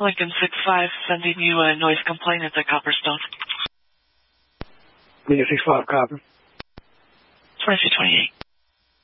Lincoln 6-5, sending you a noise complaint at the Copperstone. Lincoln 6-5, copper. 2228.